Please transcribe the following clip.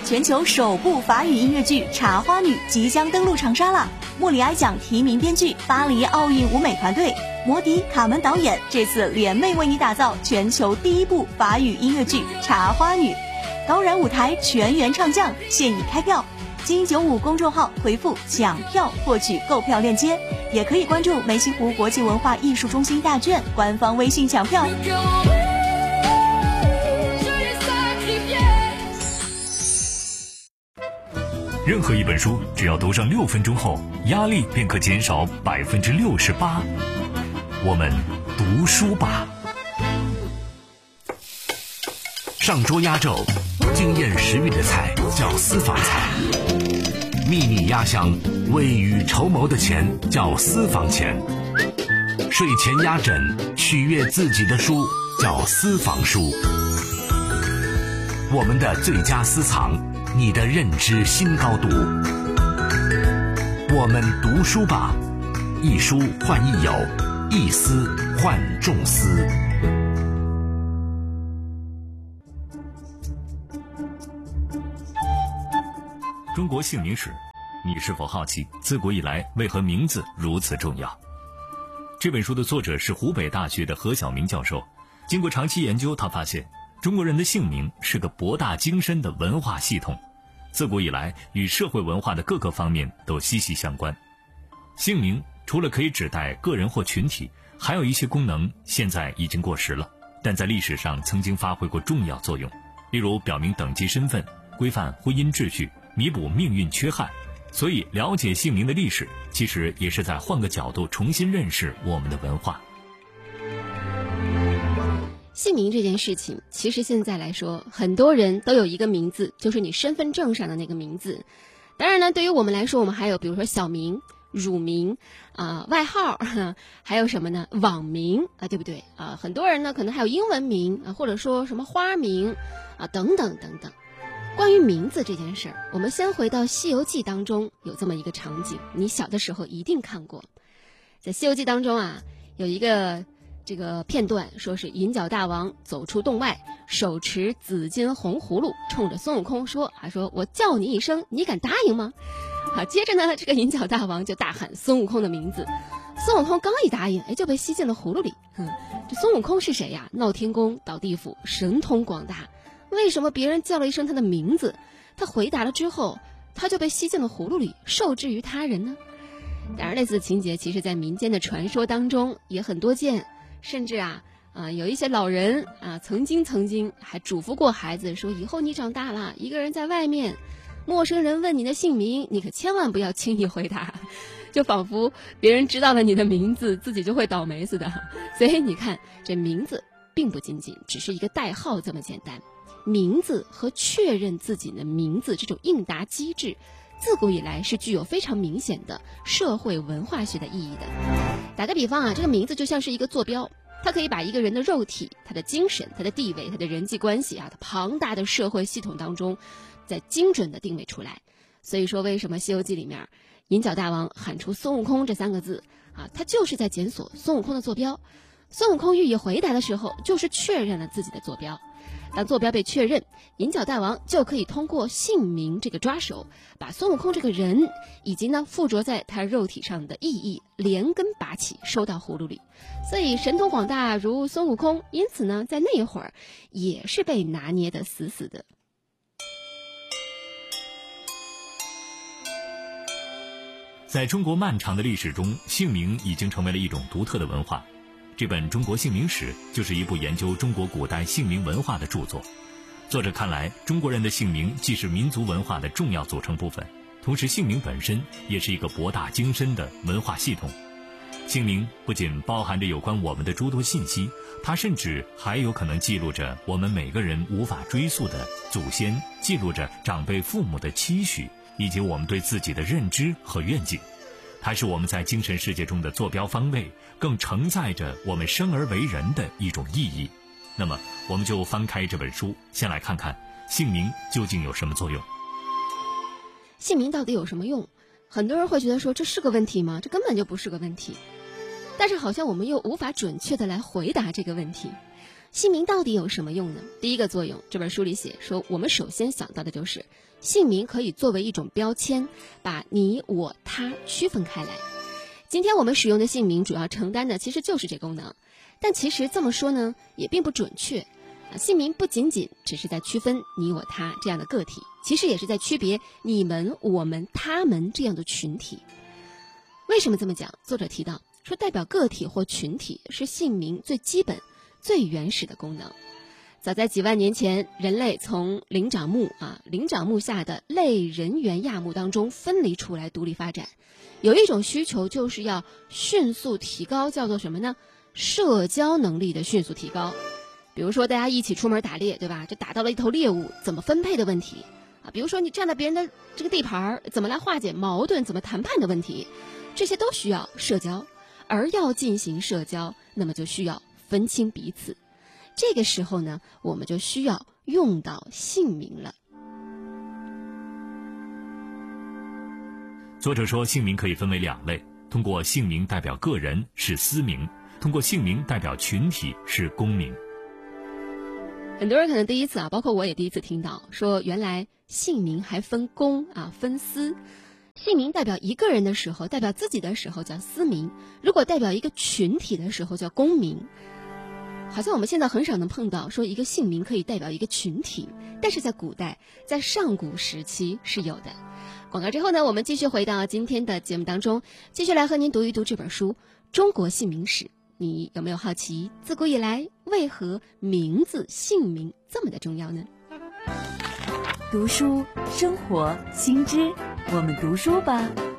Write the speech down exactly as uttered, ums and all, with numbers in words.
全球首部法语音乐剧《茶花女》即将登陆长沙了。莫里埃奖提名编剧，巴黎奥运舞美团队，摩迪、卡门导演，这次联袂为你打造全球第一部法语音乐剧《茶花女》。高燃舞台全员唱将，现已开票。金九五公众号回复抢票获取购票链接，也可以关注梅溪湖国际文化艺术中心大剧院官方微信抢票。 任何一本书只要读上六分钟后，压力便可减少百分之六十八。我们读书吧。上桌压轴，惊艳食欲的菜叫私房菜，秘密压箱，未雨绸缪的钱叫私房钱，睡前压枕，取悦自己的书叫私房书。我们的最佳私藏，你的认知新高度。我们读书吧，一书换一友，一思换众思。中国姓名史，你是否好奇自古以来为何名字如此重要？这本书的作者是湖北大学的何晓明教授。经过长期研究，他发现中国人的姓名是个博大精深的文化系统，自古以来与社会文化的各个方面都息息相关。姓名除了可以指代个人或群体，还有一些功能现在已经过时了，但在历史上曾经发挥过重要作用，例如表明等级身份，规范婚姻秩序，弥补命运缺憾。所以了解姓名的历史，其实也是在换个角度重新认识我们的文化。 姓名这件事情，其实现在来说，很多人都有一个名字，就是你身份证上的那个名字。当然呢，对于我们来说，我们还有比如说小名、乳名啊、呃、外号，还有什么呢？网名啊，对不对啊？很多人呢可能还有英文名啊，或者说什么花名啊，等等等等。关于名字这件事儿，我们先回到《西游记》当中有这么一个场景，你小的时候一定看过。在《西游记》当中啊，有一个这个片段，说是银角大王走出洞外，手持紫金红葫芦，冲着孙悟空说：“啊，说我叫你一声，你敢答应吗？”啊，接着呢，这个银角大王就大喊孙悟空的名字。孙悟空刚一答应，哎，就被吸进了葫芦里。嗯，这孙悟空是谁呀？闹天宫，倒地府，神通广大。为什么别人叫了一声他的名字，他回答了之后，他就被吸进了葫芦里，受制于他人呢？当然，类似的情节其实在民间的传说当中也很多见，甚至啊啊、呃、有一些老人啊曾经曾经还嘱咐过孩子说，以后你长大了，一个人在外面，陌生人问你的姓名，你可千万不要轻易回答，就仿佛别人知道了你的名字，自己就会倒霉似的。所以你看，这名字并不仅仅只是一个代号这么简单。名字和确认自己的名字这种应答机制，自古以来是具有非常明显的社会文化学的意义的。打个比方啊，这个名字就像是一个坐标，它可以把一个人的肉体、他的精神、他的地位、他的人际关系啊，他庞大的社会系统当中，再精准的定位出来。所以说，为什么《西游记》里面银角大王喊出孙悟空这三个字啊，他就是在检索孙悟空的坐标。孙悟空予以回答的时候，就是确认了自己的坐标。当坐标被确认，银角大王就可以通过姓名这个抓手，把孙悟空这个人以及呢附着在他肉体上的意义连根拔起，收到葫芦里。所以神通广大如孙悟空，因此呢在那会儿也是被拿捏得死死的。 在中国漫长的历史中，姓名已经成为了一种独特的文化。这本《中国姓名史》就是一部研究中国古代姓名文化的著作。作者看来，中国人的姓名既是民族文化的重要组成部分，同时姓名本身也是一个博大精深的文化系统。姓名不仅包含着有关我们的诸多信息，它甚至还有可能记录着我们每个人无法追溯的祖先，记录着长辈父母的期许，以及我们对自己的认知和愿景。它是我们在精神世界中的坐标方位，更承载着我们生而为人的一种意义。那么我们就翻开这本书，先来看看姓名究竟有什么作用。 姓名到底有什么用？很多人会觉得说，这是个问题吗？这根本就不是个问题。但是好像我们又无法准确的来回答这个问题。 姓名到底有什么用呢？第一个作用，这本书里写说，我们首先想到的就是姓名可以作为一种标签，把你我他区分开来。今天我们使用的姓名主要承担的其实就是这功能，但其实这么说呢也并不准确啊。姓名不仅仅只是在区分你我他这样的个体，其实也是在区别你们我们他们这样的群体。为什么这么讲？作者提到说，代表个体或群体是姓名最基本最原始的功能。早在几万年前，人类从灵长目啊灵长目下的类人猿亚目当中分离出来，独立发展。有一种需求就是要迅速提高，叫做什么呢？社交能力的迅速提高。比如说大家一起出门打猎，对吧？这打到了一头猎物，怎么分配的问题啊？比如说你占了别人的这个地盘，怎么来化解矛盾，怎么谈判的问题，这些都需要社交。而要进行社交，那么就需要分清彼此。这个时候呢，我们就需要用到姓名了。 作者说，姓名可以分为两类，通过姓名代表个人是私名，通过姓名代表群体是公名。 很多人可能第一次啊，包括我也第一次听到，说原来姓名还分公啊分私。姓名代表一个人的时候，代表自己的时候叫私名，如果代表一个群体的时候叫公名。好像我们现在很少能碰到说一个姓名可以代表一个群体，但是在古代，在上古时期是有的。广告之后呢，我们继续回到今天的节目当中，继续来和您读一读这本书《中国姓名史》。你有没有好奇，自古以来为何名字姓名这么的重要呢？ 读书生活新知，我们读书吧。